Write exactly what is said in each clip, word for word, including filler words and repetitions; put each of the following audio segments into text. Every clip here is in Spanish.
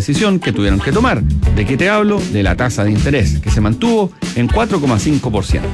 decisión que tuvieron que tomar. ¿De qué te hablo? De la tasa de interés, que se mantuvo en cuatro coma cinco por ciento.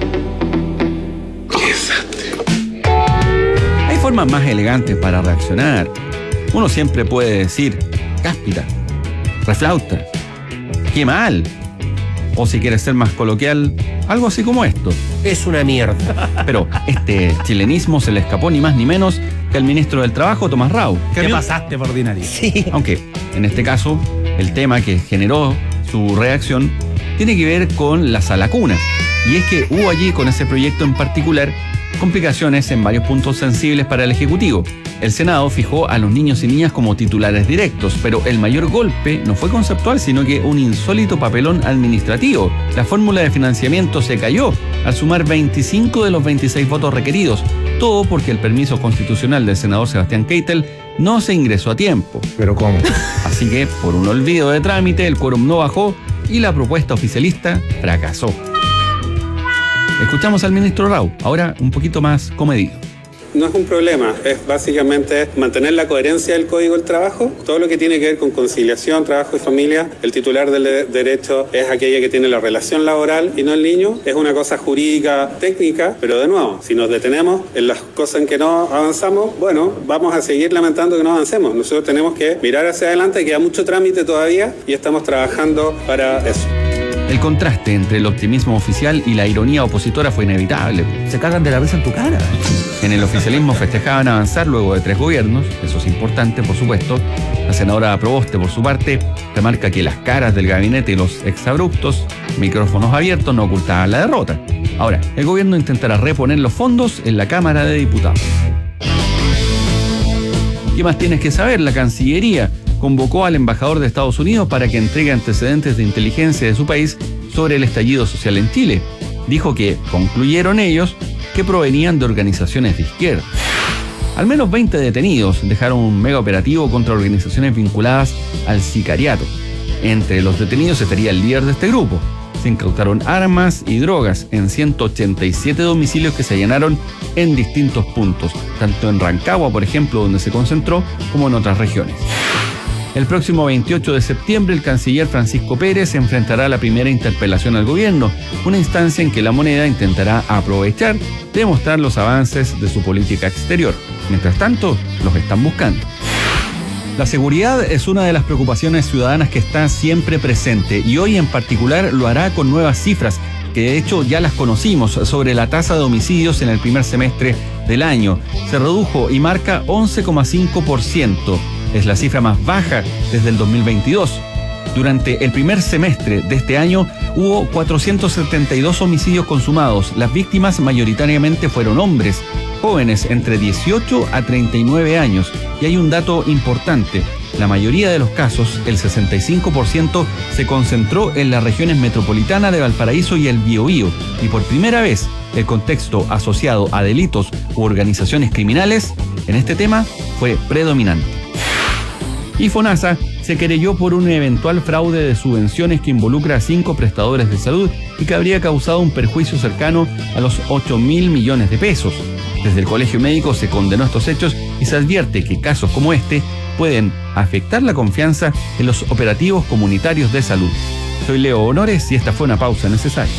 Hay formas más elegantes para reaccionar. Uno siempre puede decir, cáspita, reflauta, qué mal. O si quieres ser más coloquial, algo así como esto. Es una mierda. Pero este chilenismo se le escapó ni más ni menos que al ministro del Trabajo, Tomás Rau. ¿Qué pasaste por ordinario? Sí. Aunque, en este caso, el tema que generó su reacción tiene que ver con la sala cuna. Y es que hubo allí, con ese proyecto en particular, complicaciones en varios puntos sensibles para el Ejecutivo. El Senado fijó a los niños y niñas como titulares directos, pero el mayor golpe no fue conceptual, sino que un insólito papelón administrativo. La fórmula de financiamiento se cayó al sumar veinticinco de los veintiséis votos requeridos, todo porque el permiso constitucional del senador Sebastián Keitel no se ingresó a tiempo. ¿Pero cómo? Así que, por un olvido de trámite, el quórum no bajó y la propuesta oficialista fracasó. Escuchamos al ministro Rau, ahora un poquito más comedido. No es un problema, es básicamente mantener la coherencia del Código del Trabajo. Todo lo que tiene que ver con conciliación, trabajo y familia, el titular del de- derecho es aquella que tiene la relación laboral y no el niño. Es una cosa jurídica, técnica, pero de nuevo, si nos detenemos en las cosas en que no avanzamos, bueno, vamos a seguir lamentando que no avancemos. Nosotros tenemos que mirar hacia adelante, queda mucho trámite todavía y estamos trabajando para eso. El contraste entre el optimismo oficial y la ironía opositora fue inevitable. Se cagan de la risa en tu cara. En el oficialismo festejaban avanzar luego de tres gobiernos, eso es importante, por supuesto. La senadora Proboste, por su parte, remarca que las caras del gabinete y los exabruptos, micrófonos abiertos, no ocultaban la derrota. Ahora, el gobierno intentará reponer los fondos en la Cámara de Diputados. ¿Qué más tienes que saber? La Cancillería convocó al embajador de Estados Unidos para que entregue antecedentes de inteligencia de su país sobre el estallido social en Chile. Dijo que concluyeron ellos que provenían de organizaciones de izquierda. Al menos veinte detenidos dejaron un mega operativo contra organizaciones vinculadas al sicariato. Entre los detenidos estaría el líder de este grupo. Se incautaron armas y drogas en ciento ochenta y siete domicilios que se allanaron en distintos puntos, tanto en Rancagua, por ejemplo, donde se concentró, como en otras regiones. El próximo veintiocho de septiembre, el canciller Francisco Pérez enfrentará la primera interpelación al gobierno, una instancia en que la moneda intentará aprovechar de mostrar los avances de su política exterior. Mientras tanto, los están buscando. La seguridad es una de las preocupaciones ciudadanas que está siempre presente y hoy en particular lo hará con nuevas cifras, que de hecho ya las conocimos, sobre la tasa de homicidios en el primer semestre del año. Se redujo y marca once coma cinco por ciento. Es la cifra más baja desde el dos mil veintidós. Durante el primer semestre de este año hubo cuatrocientos setenta y dos homicidios consumados. Las víctimas mayoritariamente fueron hombres, jóvenes entre dieciocho a treinta y nueve años. Y hay un dato importante. La mayoría de los casos, el sesenta y cinco por ciento, se concentró en las regiones metropolitanas de Valparaíso y el Biobío. Y por primera vez, el contexto asociado a delitos u organizaciones criminales en este tema fue predominante. Y FONASA se querelló por un eventual fraude de subvenciones que involucra a cinco prestadores de salud y que habría causado un perjuicio cercano a los ocho mil millones de pesos. Desde el Colegio Médico se condenó estos hechos y se advierte que casos como este pueden afectar la confianza en los operativos comunitarios de salud. Soy Leo Honores y esta fue una pausa necesaria.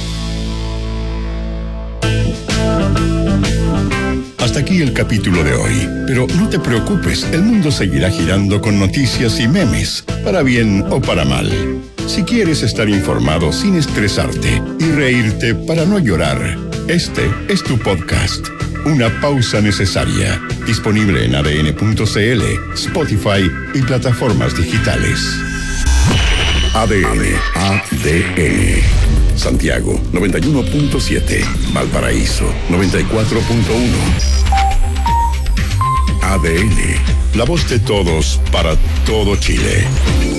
Hasta aquí el capítulo de hoy, pero no te preocupes, el mundo seguirá girando con noticias y memes, para bien o para mal. Si quieres estar informado sin estresarte y reírte para no llorar, este es tu podcast, Una Pausa Necesaria, disponible en A D N punto C L, Spotify y plataformas digitales. A D N, A D N. Santiago, noventa y uno punto siete. Valparaíso, noventa y cuatro punto uno. A D N, la voz de todos para todo Chile.